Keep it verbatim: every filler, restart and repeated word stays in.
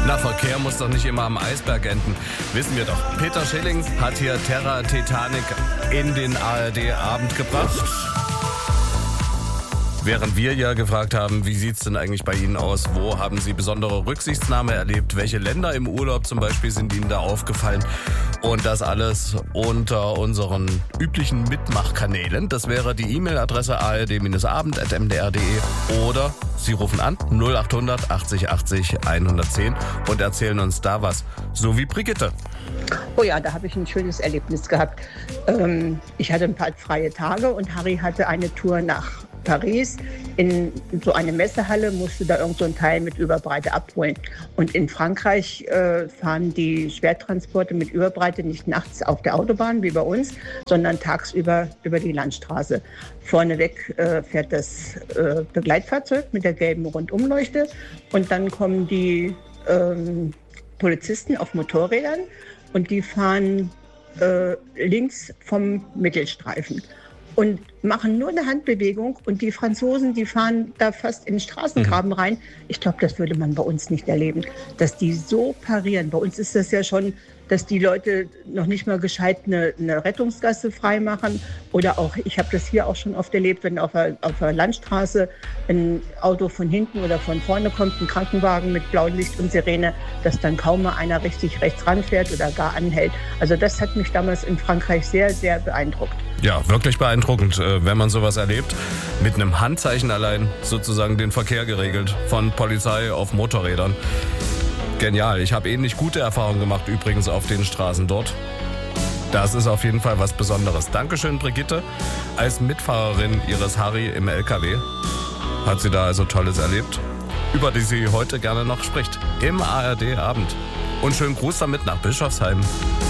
Na, Verkehr muss doch nicht immer am Eisberg enden. Wissen wir doch. Peter Schilling hat hier Terra Titanic in den A R D-Abend gebracht. Während wir ja gefragt haben, wie sieht's denn eigentlich bei Ihnen aus? Wo haben Sie besondere Rücksichtnahme erlebt? Welche Länder im Urlaub zum Beispiel sind Ihnen da aufgefallen? Und das alles unter unseren üblichen Mitmachkanälen. Das wäre die E-Mail-Adresse a r d abend at m d r punkt d e oder Sie rufen an null acht hundert achtzig achtzig hundertzehn und erzählen uns da was. So wie Brigitte. Oh ja, da habe ich ein schönes Erlebnis gehabt. Ähm, ich hatte ein paar freie Tage und Harry hatte eine Tour nach Paris. In so eine Messehalle musste da irgend so ein Teil mit Überbreite abholen. Und in Frankreich äh, fahren die Schwertransporte mit Überbreite nicht nachts auf der Autobahn wie bei uns, sondern tagsüber über die Landstraße. Vorneweg äh, fährt das äh, Begleitfahrzeug mit der gelben Rundumleuchte und dann kommen die ähm, Polizisten auf Motorrädern und die fahren äh, links vom Mittelstreifen und machen nur eine Handbewegung und die Franzosen, die fahren da fast in den Straßengraben mhm. rein. Ich glaube, das würde man bei uns nicht erleben, dass die so parieren. Bei uns ist das ja schon, dass die Leute noch nicht mal gescheit eine, eine Rettungsgasse freimachen oder auch, ich habe das hier auch schon oft erlebt, wenn auf der, auf der Landstraße ein Auto von hinten oder von vorne kommt, ein Krankenwagen mit Blaulicht und Sirene, dass dann kaum mal einer richtig rechts ranfährt oder gar anhält. Also das hat mich damals in Frankreich sehr, sehr beeindruckt. Ja, wirklich beeindruckend, wenn man sowas erlebt. Mit einem Handzeichen allein sozusagen den Verkehr geregelt, von Polizei auf Motorrädern. Genial. Ich habe ähnlich gute Erfahrungen gemacht übrigens auf den Straßen dort. Das ist auf jeden Fall was Besonderes. Dankeschön, Brigitte. Als Mitfahrerin ihres Harry im L K W hat sie da also Tolles erlebt, über die sie heute gerne noch spricht. Im A R D-Abend. Und schönen Gruß damit nach Bischofsheim.